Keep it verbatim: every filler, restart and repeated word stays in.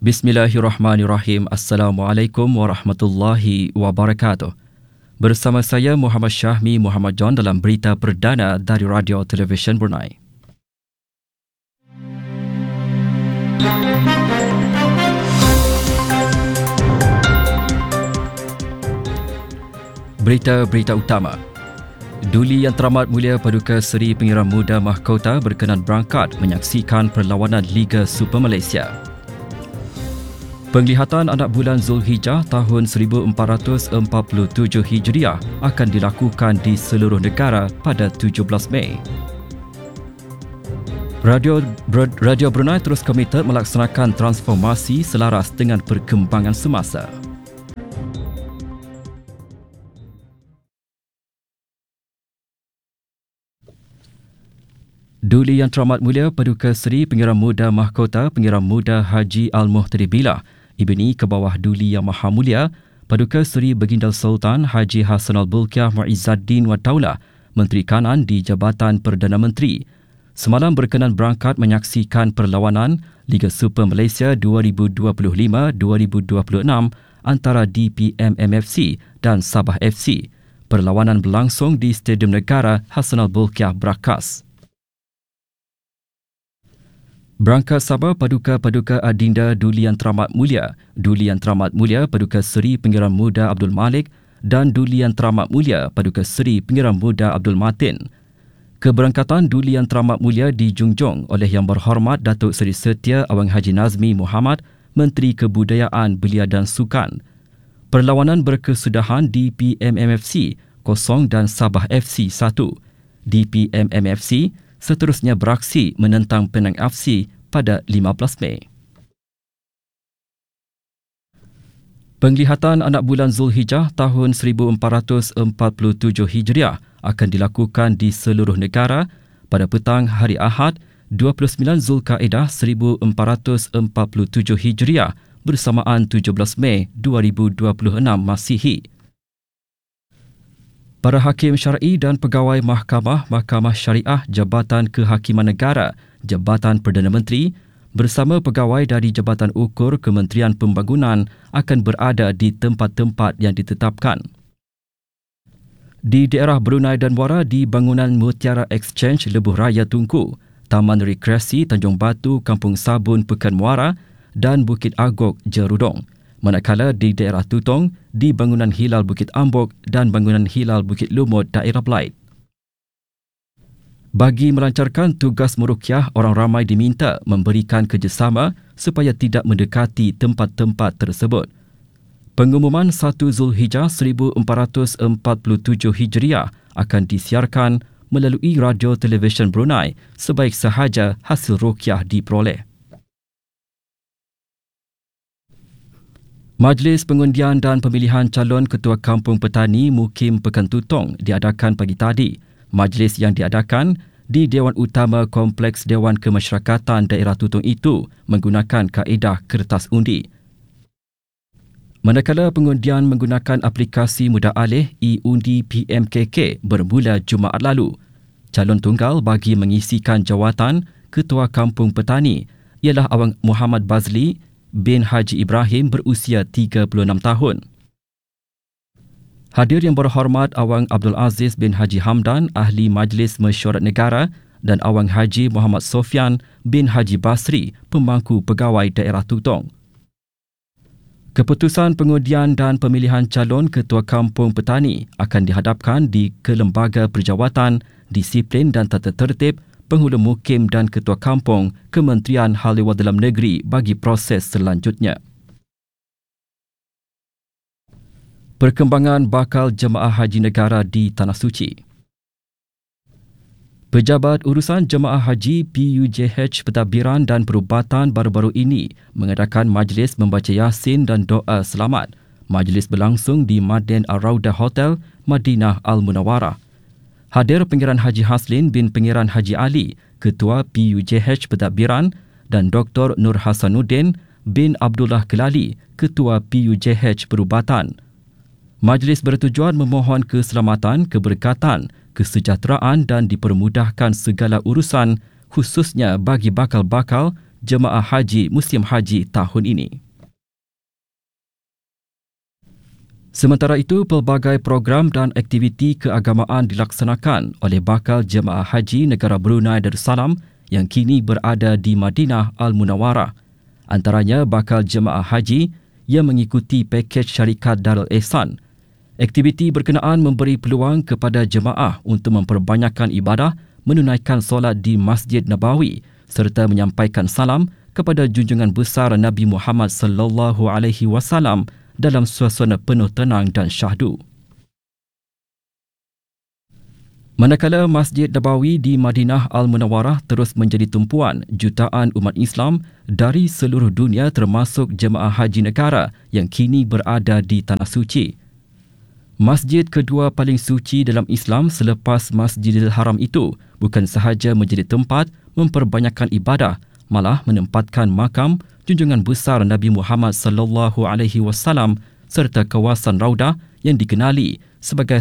Bismillahirrahmanirrahim. Assalamualaikum warahmatullahi wabarakatuh. Bersama saya Muhammad Syahmi Muhammad John dalam berita perdana dari Radio Television Brunei. Berita-berita utama. Duli Yang Teramat Mulia Paduka Seri Pengiran Muda Mahkota berkenan berangkat menyaksikan perlawanan Liga Super Malaysia. Penglihatan anak bulan Zulhijjah tahun seribu empat ratus empat puluh tujuh Hijriah akan dilakukan di seluruh negara pada tujuh belas Mei. Radio, Radio Brunei terus komited melaksanakan transformasi selaras dengan perkembangan semasa. Duli Yang Teramat Mulia Paduka Seri Pengiran Muda Mahkota Pengiran Muda Haji Al-Muhtadi Billah Ibni Kebawah Duli Yang Maha Mulia Paduka Seri Baginda Sultan Haji Hassan Al-Bolkiah Muizzaddin Wad Daulah Menteri Kanan di Jabatan Perdana Menteri semalam berkenan berangkat menyaksikan perlawanan Liga Super Malaysia dua ribu dua puluh lima dua ribu dua puluh enam antara D P M M F C dan Sabah F C. Perlawanan berlangsung di Stadium Negara Hassan Al-Bolkiah Brakas. Berangkat Sabah Paduka-Paduka Adinda Duli Yang Teramat Mulia, Duli Yang Teramat Mulia Paduka Seri Pengiran Muda Abdul Malik dan Duli Yang Teramat Mulia Paduka Seri Pengiran Muda Abdul Matin. Keberangkatan Duli Yang Teramat Mulia dijunjung oleh Yang Berhormat Datuk Seri Setia Awang Haji Nazmi Muhammad, Menteri Kebudayaan Belia dan Sukan. Perlawanan berkesudahan D P M M F C kosong dan Sabah F C satu. D P M M F C seterusnya beraksi menentang Penang F C pada lima belas Mei. Penglihatan anak bulan Zulhijjah tahun seribu empat ratus empat puluh tujuh Hijriah akan dilakukan di seluruh negara pada petang hari Ahad dua puluh sembilan Zulkaidah seribu empat ratus empat puluh tujuh Hijriah bersamaan tujuh belas Mei dua ribu dua puluh enam Masihi. Para hakim syar'i dan pegawai mahkamah, mahkamah syariah, Jabatan Kehakiman Negara, Jabatan Perdana Menteri bersama pegawai dari Jabatan Ukur Kementerian Pembangunan akan berada di tempat-tempat yang ditetapkan. Di daerah Brunei dan Muara di bangunan Mutiara Exchange Lebuh Raya Tunku, Taman Rekreasi Tanjung Batu Kampung Sabun Pekan Muara dan Bukit Agok Jerudong. Manakala di daerah Tutong, di bangunan Hilal Bukit Ambok dan bangunan Hilal Bukit Lumut daerah Belait. Bagi melancarkan tugas merukyah, orang ramai diminta memberikan kerjasama supaya tidak mendekati tempat-tempat tersebut. Pengumuman satu Zulhijjah seribu empat ratus empat puluh tujuh Hijriah akan disiarkan melalui Radio Television Brunei sebaik sahaja hasil rukyah diperoleh. Majlis Pengundian dan Pemilihan Calon Ketua Kampung Petani Mukim Pekan Tutong diadakan pagi tadi. Majlis yang diadakan di Dewan Utama Kompleks Dewan Kemasyarakatan Daerah Tutong itu menggunakan kaedah kertas undi. Manakala pengundian menggunakan aplikasi mudah alih e-undi P M K K bermula Jumaat lalu. Calon tunggal bagi mengisikan jawatan Ketua Kampung Petani ialah Awang Muhammad Bazli bin Haji Ibrahim berusia tiga puluh enam tahun. Hadir Yang Berhormat Awang Abdul Aziz bin Haji Hamdan, Ahli Majlis Mesyuarat Negara dan Awang Haji Muhammad Sofian bin Haji Basri, Pemangku Pegawai Daerah Tutong. Keputusan pengundian dan pemilihan calon Ketua Kampung Petani akan dihadapkan di Kelembaga Perjawatan, Disiplin dan Tata Tertib Penghulu Mukim dan Ketua Kampung Kementerian Hal Ehwal Dalam Negeri bagi proses selanjutnya. Perkembangan bakal jemaah haji negara di Tanah Suci. Pejabat Urusan Jemaah Haji P U J H Pentadbiran dan Perubatan baru-baru ini mengadakan majlis membaca Yasin dan doa selamat. Majlis berlangsung di Madin Ar-Raudah Hotel, Madinah Al-Munawwarah. Hadir Pengiran Haji Haslin bin Pengiran Haji Ali, Ketua P U J H Pentadbiran dan Doktor Nur Hasanuddin bin Abdullah Kelali, Ketua P U J H Perubatan. Majlis bertujuan memohon keselamatan, keberkatan, kesejahteraan dan dipermudahkan segala urusan khususnya bagi bakal-bakal jemaah haji musim haji tahun ini. Sementara itu, pelbagai program dan aktiviti keagamaan dilaksanakan oleh bakal jemaah haji negara Brunei Darussalam yang kini berada di Madinah Al-Munawwarah. Antaranya bakal jemaah haji yang mengikuti pakej syarikat Darul Ihsan. Aktiviti berkenaan memberi peluang kepada jemaah untuk memperbanyakkan ibadah, menunaikan solat di Masjid Nabawi serta menyampaikan salam kepada junjungan besar Nabi Muhammad sallallahu alaihi wasallam dalam suasana penuh tenang dan syahdu. Manakala Masjid Nabawi di Madinah Al-Munawwarah terus menjadi tumpuan jutaan umat Islam dari seluruh dunia termasuk jemaah haji negara yang kini berada di Tanah Suci. Masjid kedua paling suci dalam Islam selepas Masjidil Haram itu bukan sahaja menjadi tempat memperbanyakkan ibadah, malah menempatkan makam junjungan besar Nabi Muhammad sallallahu alaihi wasallam serta kawasan Raudah yang dikenali sebagai